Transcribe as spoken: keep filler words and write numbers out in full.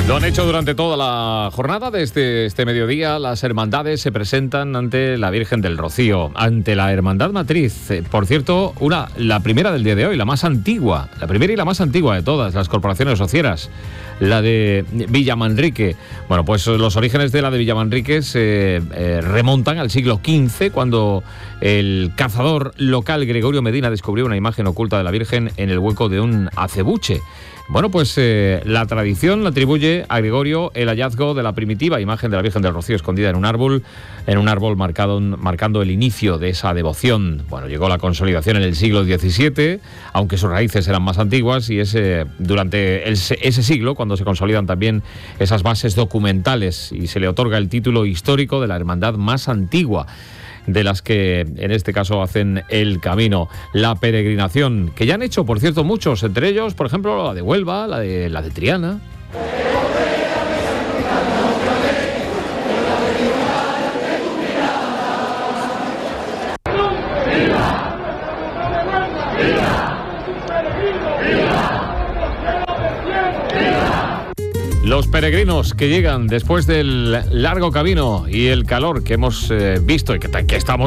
Lo han hecho durante toda la jornada. Desde este mediodía las hermandades se presentan ante la Virgen del Rocío, ante la Hermandad Matriz. Por cierto, una, la primera del día de hoy, la más antigua, la primera y la más antigua de todas las corporaciones socieras, la de Villamanrique. Bueno, pues los orígenes de la de Villamanrique se eh, remontan al siglo quince, cuando el cazador local Gregorio Medina descubrió una imagen oculta de la Virgen en el hueco de un acebuche. Bueno, pues eh, la tradición le atribuye a Gregorio el hallazgo de la primitiva imagen de la Virgen del Rocío escondida en un árbol, en un árbol marcado, marcando el inicio de esa devoción. Bueno, llegó la consolidación en el siglo diecisiete, aunque sus raíces eran más antiguas, y ese, durante el, ese siglo, cuando se consolidan también esas bases documentales y se le otorga el título histórico de la hermandad más antigua de las que en este caso hacen el camino, la peregrinación, que ya han hecho, por cierto, muchos, entre ellos, por ejemplo, la de Huelva, la de, la de Triana. Los peregrinos que llegan después del largo camino y el calor que hemos eh, visto y que, que estamos